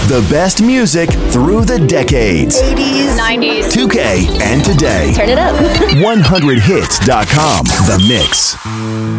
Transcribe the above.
The best music through the decades. 80s, 90s, 2K and today. Turn it up. 100hits.com. The Mix.